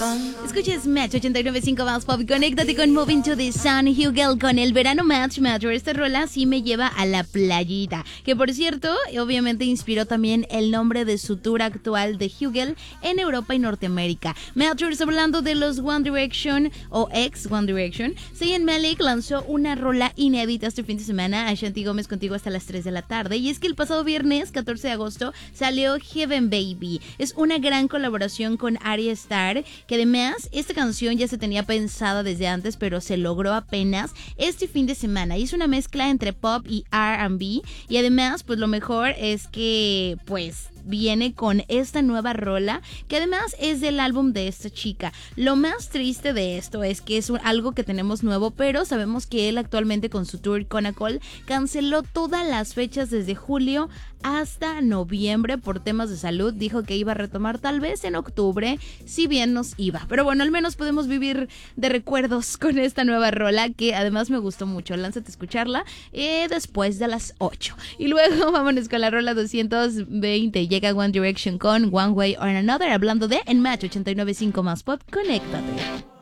Escuches Match 89.5 más Pop. Conéctate con Moving to the Sun, Hugel con el verano Match. Esta rola sí me lleva a la playita. Que por cierto, obviamente inspiró también el nombre de su tour actual de Hugel en Europa y Norteamérica. Matchers, hablando de los One Direction o ex One Direction, Zayn Malik lanzó una rola inédita este fin de semana. Ashanti Gómez contigo hasta las 3 de la tarde. Y es que el pasado viernes, 14 de agosto, salió Heaven Baby. Es una gran colaboración con Arya Starr, que además esta canción ya se tenía pensada desde antes, pero se logró apenas este fin de semana. Y es una mezcla entre pop y R&B. Y además, pues lo mejor es que, pues, viene con esta nueva rola, que además es del álbum de esta chica. Lo más triste de esto es que es algo que tenemos nuevo, pero sabemos que él actualmente con su tour Conacol canceló todas las fechas desde julio hasta noviembre por temas de salud. Dijo que iba a retomar tal vez en octubre, si bien nos iba. Pero bueno, al menos podemos vivir de recuerdos con esta nueva rola, que además me gustó mucho. Lánzate a escucharla después de las 8. Y luego vámonos con la rola 220. Llega One Direction con One Way or Another, hablando de En Match 89.5 más Pop. Conéctate.